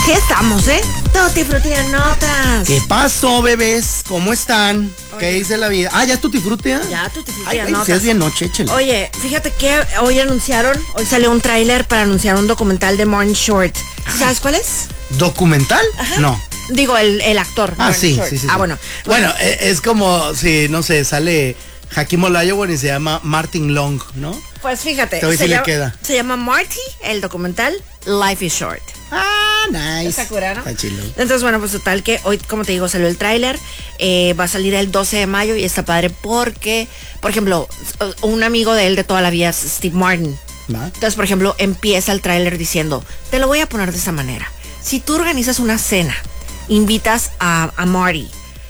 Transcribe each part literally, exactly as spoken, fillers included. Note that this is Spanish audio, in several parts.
Así estamos, ¿eh? Tutti Frutti de notas. ¿Qué pasó, bebés? ¿Cómo están? Oye. ¿Qué dice la vida? Ah, ¿ya es Tutti Frutti? ¿eh? Ya, Tutti Frutti ay, de ay, notas. Si es bien noche, échale. Oye, fíjate que hoy anunciaron, hoy salió un tráiler para anunciar un documental de Martin Short. ¿Sabes cuál es? ¿Documental? Ajá. No. Digo, el, el actor. Ah, sí, Short. sí, sí. Ah, sí. bueno. Bueno, es como si, no sé, sale Hakeem Olajuwon y se llama Martin Long, ¿no? Pues fíjate. Te voy a decir, se, le llama, queda. se llama Marty, el documental Life is Short. Ah, nice. Está cura, ¿no? Está chido. Entonces, bueno, pues total que hoy, como te digo, salió el tráiler. Eh, va a salir el doce de mayo y está padre porque, por ejemplo, un amigo de él de toda la vida es Steve Martin. ¿Va? Entonces, por ejemplo, empieza el tráiler diciendo, te lo voy a poner de esta manera. Si tú organizas una cena, invitas a, a Marty,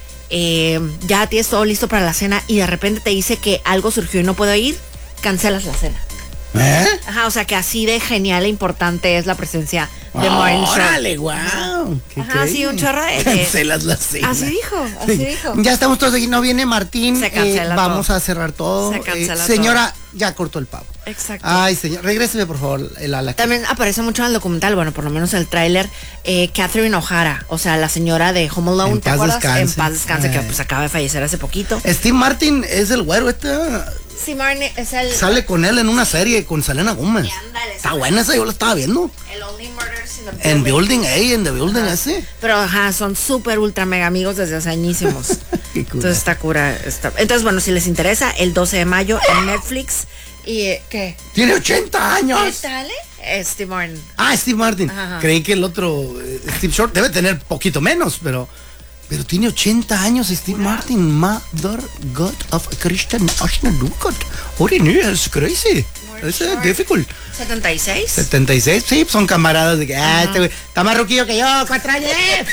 eh, ya tienes todo listo para la cena y de repente te dice que algo surgió y no puedo ir, cancelas la cena. ¿Eh? Ajá, o sea que así de genial e importante es la presencia de Martin Short. ¡Órale, wow! Ajá, sí, un chorro de... Cancelas la cena. Así dijo, así dijo. Ya estamos todos aquí, no viene Martín. Se cancela eh, Vamos todo. a cerrar todo. Se cancela eh, señora, todo. ya cortó el pavo. Exacto. Ay, señor, regréseme por favor el ala. También aparece mucho en el documental, bueno, por lo menos el tráiler, eh, Catherine O'Hara, o sea, la señora de Home Alone, En ¿te paz acuerdas? descanse. En paz descanse, Ay. que pues acaba de fallecer hace poquito. Steve Martin es el güero, este Sí, Martin es el... sale con él en una serie con Selena Gómez. Ándale, Está buena esa, yo la estaba viendo. El Only Murders in the En Building. Building, ey, en The Building Ajá. ese. Pero ajá, son súper ultra mega amigos desde hace añísimos. Qué cura. Entonces está cura. Está... Entonces, bueno, si les interesa, el doce de mayo en Netflix. ¿Y eh, qué? Tiene ochenta años. ¿Qué sale? Eh, Steve Martin. Ah, Steve Martin. Ajá. Creí que el otro, eh, Steve Short, debe tener poquito menos, pero pero tiene ochenta años Steve Martin. Mother God of Christian National Ducat. Ori, no, es crazy. Es uh, difficult. ¿setenta y seis? setenta y seis, sí, son camaradas de que, ah, este güey está más ruquillo que yo, cuatro años.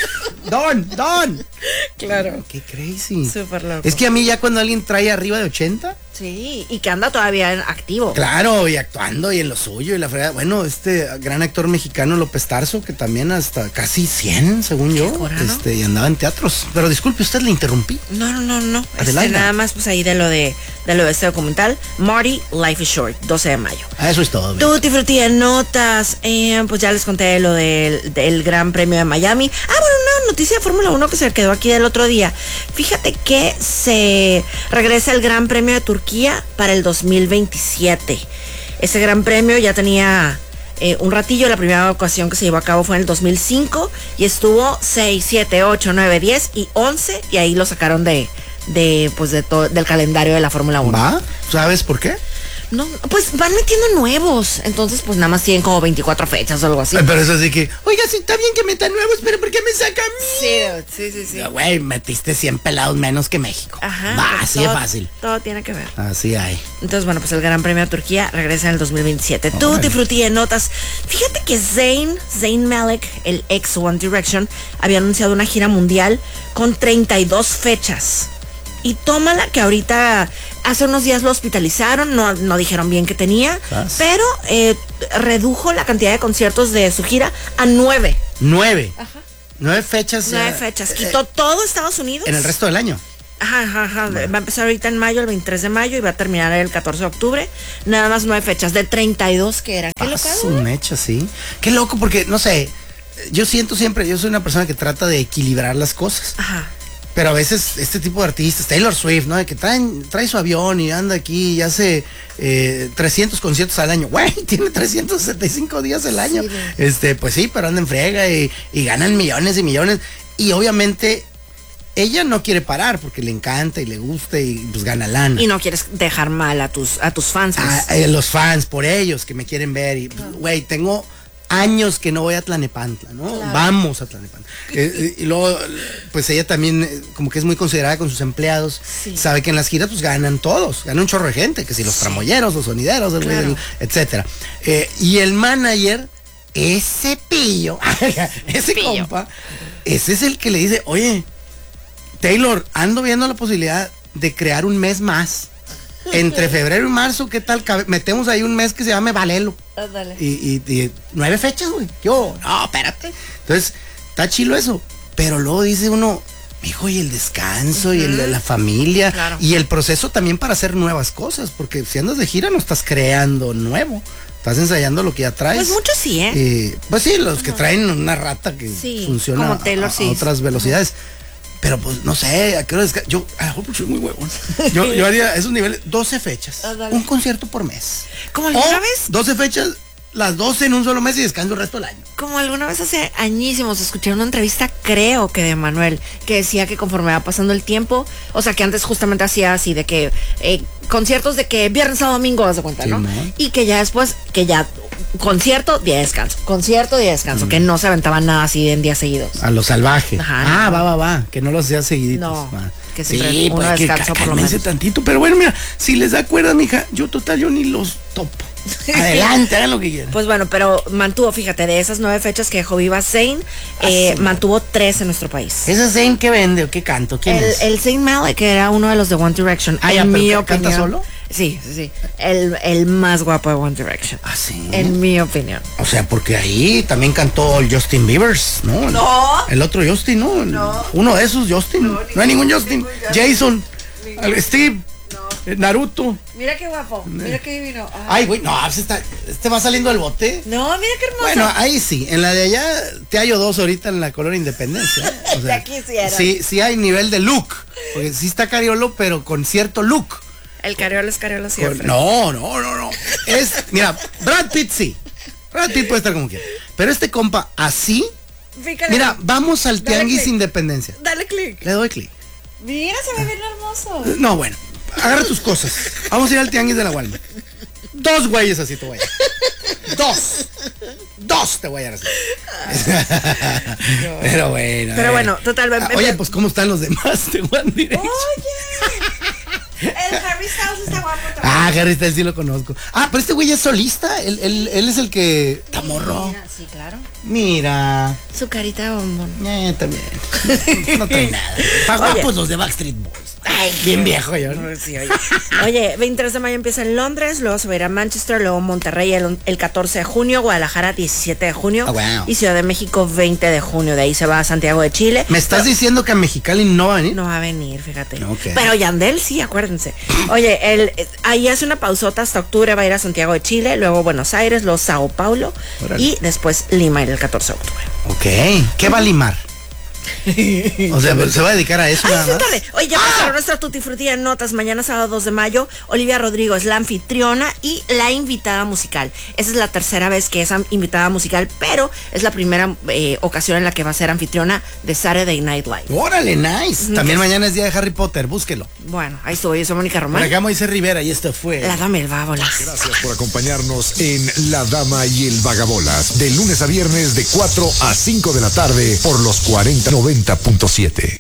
Don, don. Claro. Qué crazy. Súper loco. Es que a mí ya cuando alguien trae arriba de ochenta, Sí, y que anda todavía en activo. claro, y actuando y en lo suyo y la fregada. Bueno, este gran actor mexicano López Tarso, que también hasta casi cien, según yo, cura, ¿no? este, y andaba en teatros. Pero disculpe, usted le interrumpí. No, no, no, no. Este, Adelante. nada más pues ahí de lo de, de lo de este documental. Marty, Life is Short, doce de mayo. Ah, eso es todo. Tutti Frutti de notas. Eh, pues ya les conté lo del, del Gran Premio de Miami. Ah, bueno, una noticia de Fórmula uno que se quedó aquí del otro día. Fíjate que se regresa el Gran Premio de Turquía para el dos mil veintisiete. Ese Gran Premio ya tenía eh, un ratillo. La primera ocasión que se llevó a cabo fue en el dos mil cinco y estuvo seis, siete, ocho, nueve, diez y once y ahí lo sacaron de, de pues de todo, del calendario de la Fórmula uno. ¿Va? ¿Sabes por qué? No, pues van metiendo nuevos. Entonces, pues nada más tienen como veinticuatro fechas o algo así. Ay, pero eso sí que, oiga, sí, está bien que metan nuevos, pero ¿por qué me saca a mí? Sí, sí, sí, sí. Ya, güey, metiste cien pelados menos que México. Ajá. Va, pues así todo, es fácil. Todo tiene que ver. Así hay. Entonces, bueno, pues el Gran Premio de Turquía regresa en el dos mil veintisiete. Tutti Frutti de notas. Fíjate que Zayn, Zayn Malik, el ex One Direction, había anunciado una gira mundial con treinta y dos fechas. Y tómala que ahorita, hace unos días lo hospitalizaron, no, no dijeron bien qué tenía, ¿Sabes? pero eh, redujo la cantidad de conciertos de su gira a nueve. Nueve. Ajá. Nueve fechas. Nueve eh, fechas. eh, Quitó todo Estados Unidos. En el resto del año. Ajá, ajá, ajá. Va a empezar ahorita en mayo, el veintitrés de mayo, y va a terminar el catorce de octubre. Nada más nueve fechas, de treinta y dos que eran. ¿Qué Ah, locado? su mecha, sí. Qué loco, porque, no sé, yo siento siempre, yo soy una persona que trata de equilibrar las cosas. Ajá. Pero a veces este tipo de artistas, Taylor Swift, ¿no? De que traen, trae su avión y anda aquí y hace eh, trescientos conciertos al año. Güey, tiene trescientos sesenta y cinco días al año. Sí, este, pues sí, pero anda en friega y, y ganan millones y millones. Y obviamente ella no quiere parar porque le encanta y le gusta y pues gana lana. Y no quieres dejar mal a tus, a tus fans. Pues. A, eh, los fans, por ellos que me quieren ver. Y, güey, tengo años que no voy a Tlanepantla, ¿no? Claro. Vamos a Tlanepantla. Eh, y luego, pues ella también, eh, como que es muy considerada con sus empleados, Sí. sabe que en las giras, pues ganan todos, gana un chorro de gente, que si los tramoyeros, los sonideros, el- Claro. el- etcétera. Eh, y el manager, ese pillo, ese Pillo. compa, ese es el que le dice, oye, Taylor, ando viendo la posibilidad de crear un mes más. Entre febrero y marzo, ¿qué tal? Cabe- Metemos ahí un mes que se llame Valelo. Ándale. Y, y, y nueve fechas, güey. Yo, no, espérate. Entonces, está chilo eso. Pero luego dice uno, mijo, y el descanso, uh-huh. y el de la familia, claro. y el proceso también para hacer nuevas cosas, porque si andas de gira no estás creando nuevo. Estás ensayando lo que ya traes. Pues muchos sí, ¿eh? Eh, pues sí, los que traen una rata que sí, funciona como Taylor, a, sí. a otras velocidades. Pero pues no sé, ¿a qué hora desca- Yo, a lo mejor soy muy huevón. Yo, yo haría esos niveles, doce fechas. Ah, un concierto por mes. ¿Como alguna o vez? doce fechas, las doce en un solo mes y descanso el resto del año. Como alguna vez hace añísimos escuché una entrevista, creo que de Manuel, que decía que conforme va pasando el tiempo, o sea, que antes justamente hacía así de que eh, conciertos de que viernes, sábado, domingo, haz de cuenta, Sí, ¿no? ¿no? Y que ya después, que ya concierto, día de descanso, concierto, día de descanso, mm. que no se aventaban nada así en días seguidos. A lo salvaje. Ajá, ah, no. va, va, va, que no lo hacía seguiditos. No, va. que siempre sí, uno pues descansa que por lo menos. tantito, pero bueno, mira, si les da cuerda, mija, yo total, yo ni los topo. Adelante, hagan lo que quieran. Pues bueno, pero mantuvo, fíjate, de esas nueve fechas que dejó viva Zayn, eh, mantuvo tres en nuestro país. ¿Ese Zayn qué vende o qué canto? ¿Quién el, es? El Zayn Malik, que era uno de los de One Direction. Ah, en ya, mi pero opinión. ¿canta solo? Sí, sí, sí. El, el más guapo de One Direction. Ah, sí. En mi opinión. O sea, porque ahí también cantó el Justin Bieber, ¿no? No. El otro Justin, ¿no? No. Uno de esos, Justin. No, no hay ningún Justin. Ningún Jason. Ningún. Steve. No. Naruto. Mira qué guapo. Mira qué divino. Ay, güey, no, está, este va saliendo al bote. No, mira qué hermoso. Bueno, ahí sí. En la de allá te hallo dos ahorita en la Colonia Independencia. ¿eh? O sea, ya quisiera. Sí, sí hay nivel de look. Porque sí está Cariolo, pero con cierto look. El Cariolo es Cariolo siempre. No, no, no, no. Es, mira, Brad Pitt sí. Brad Pitt puede estar como quiera. Pero este compa, así. Fíjale. Mira, vamos al Tianguis Independencia. Dale clic. Le doy clic. Mira, se ve bien hermoso. No, bueno. Agarra tus cosas. Vamos a ir al Tianguis de la Walmart. Dos güeyes así te voy a dar. Dos. Dos te voy a dar así. Pero bueno. Pero bueno, totalmente. Oye, pues ¿cómo están los demás de One Direction? Oye. El Harry Styles está guapo también. Ah, Harry Styles sí lo conozco. Ah, pero este güey es solista. Él, él, él es el que... Tamorro. Mira, sí, claro. Mira. Su carita de bombón. Eh, también. No trae nada. Para guapos los de Backstreet Boys. Ay, bien viejo yo, ¿no? Sí, oye. Oye, veintitrés de mayo empieza en Londres, luego se va a ir a Manchester, luego Monterrey el, el catorce de junio, Guadalajara diecisiete de junio, oh, wow. y Ciudad de México veinte de junio. De ahí se va a Santiago de Chile. ¿Me estás pero, diciendo que a Mexicali no va a venir? No va a venir, fíjate. Okay. Pero Yandel sí, acuérdense. Oye, él ahí hace una pausota hasta octubre, va a ir a Santiago de Chile, luego Buenos Aires, luego Sao Paulo, Órale. Y después Lima el catorce de octubre. Ok, ¿qué va a limar? O sea, ¿se va a dedicar a eso? Ay, nada más? Oye, ya pasó ¡Ah! nuestra Tutti Frutti en notas. Mañana sábado dos de mayo, Olivia Rodrigo es la anfitriona y la invitada musical. Esa es la tercera vez que es invitada musical, pero es la primera eh, ocasión en la que va a ser anfitriona de Saturday Night Live. Órale, nice. También mañana es día de Harry Potter, búsquelo. Bueno, ahí estuvo, yo soy Mónica Román. Por acá Moisés Rivera y esto fue La Dama y el Vagabolas. Gracias por acompañarnos en La Dama y el Vagabolas, de lunes a viernes de cuatro a cinco de la tarde por los cuarenta noventa punto siete.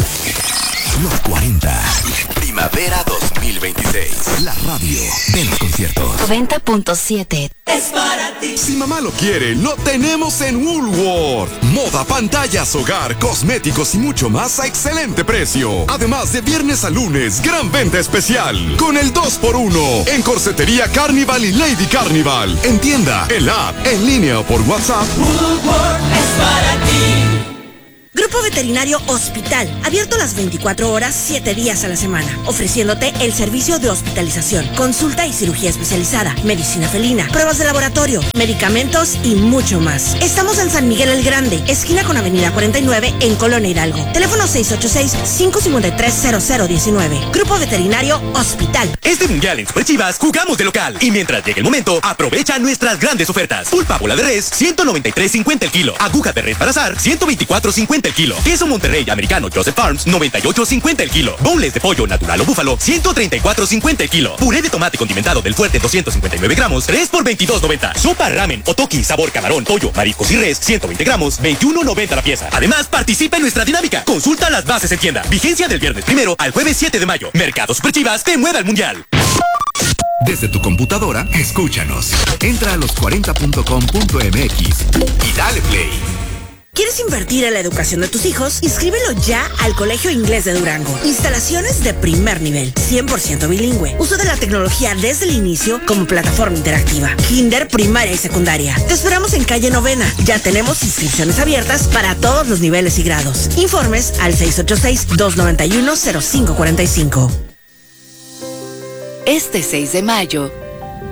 Los cuarenta. Primavera dos mil veintiséis. La radio de los conciertos. noventa punto siete. Es para ti. Si mamá lo quiere, lo tenemos en Woolworth. Moda, pantallas, hogar, cosméticos y mucho más a excelente precio. Además de viernes a lunes, gran venta especial. Con el dos por uno. En Corsetería Carnival y Lady Carnival. En tienda, en la app, en línea o por WhatsApp. Woolworth es para ti. Grupo Veterinario Hospital, abierto las veinticuatro horas, siete días a la semana, ofreciéndote el servicio de hospitalización, consulta y cirugía especializada, medicina felina, pruebas de laboratorio, medicamentos y mucho más. Estamos en San Miguel el Grande, esquina con Avenida cuarenta y nueve en Colonia Hidalgo. Teléfono seis ocho seis, cinco cinco tres, cero cero uno nueve. Grupo Veterinario Hospital. Este mundial en Super Chivas jugamos de local y mientras llegue el momento, aprovecha nuestras grandes ofertas. Pulpa bola de res, ciento noventa y tres cincuenta el kilo. Aguja de res para asar, ciento veinticuatro cincuenta el kilo. Queso Monterrey americano Joseph Farms, noventa y ocho cincuenta el kilo. Boneless de pollo natural o búfalo, ciento treinta y cuatro cincuenta el kilo. Puré de tomate condimentado del Fuerte, doscientos cincuenta y nueve gramos, tres por veintidós noventa. Sopa ramen o toki sabor camarón, pollo, mariscos y res, ciento veinte gramos, veintiuno noventa la pieza. Además, participa en nuestra dinámica. Consulta las bases en tienda. Vigencia del viernes primero al jueves siete de mayo. Mercado Super Chivas te mueve al mundial. Desde tu computadora, escúchanos. Entra a los cuarenta punto com punto m x y dale play. ¿Quieres invertir en la educación de tus hijos? Inscríbelo ya al Colegio Inglés de Durango. Instalaciones de primer nivel, cien por ciento bilingüe. Uso de la tecnología desde el inicio como plataforma interactiva. Kinder, primaria y secundaria. Te esperamos en calle Novena. Ya tenemos inscripciones abiertas para todos los niveles y grados. Informes al seis ocho seis, dos nueve uno, cero cinco cuatro cinco. Este seis de mayo,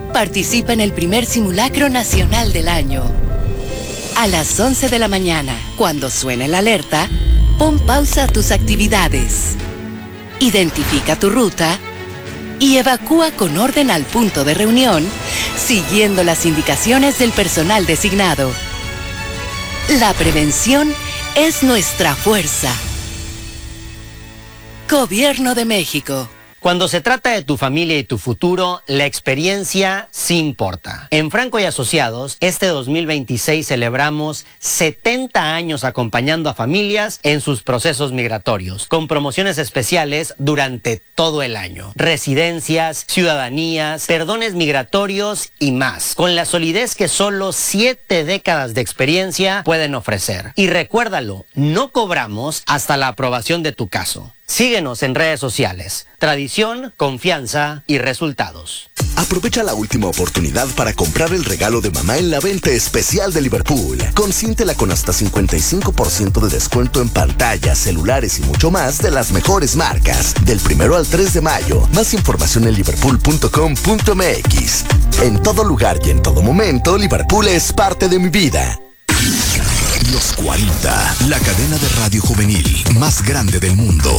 Participa en el primer simulacro nacional del año. A las once de la mañana, cuando suene la alerta, pon pausa a tus actividades. Identifica tu ruta y evacúa con orden al punto de reunión, siguiendo las indicaciones del personal designado. La prevención es nuestra fuerza. Gobierno de México. Cuando se trata de tu familia y tu futuro, la experiencia sí importa. En Franco y Asociados, este dos mil veintiséis celebramos setenta años acompañando a familias en sus procesos migratorios, con promociones especiales durante todo el año. Residencias, ciudadanías, perdones migratorios y más, con la solidez que solo siete décadas de experiencia pueden ofrecer. Y recuérdalo, no cobramos hasta la aprobación de tu caso. Síguenos en redes sociales. Tradición, confianza y resultados. Aprovecha la última oportunidad para comprar el regalo de mamá en la venta especial de Liverpool. Consiéntela con hasta cincuenta y cinco por ciento de descuento en pantallas, celulares y mucho más de las mejores marcas. Del primero al tres de mayo. Más información en liverpool punto com punto m x. En todo lugar y en todo momento, Liverpool es parte de mi vida. Los cuarenta, la cadena de radio juvenil más grande del mundo.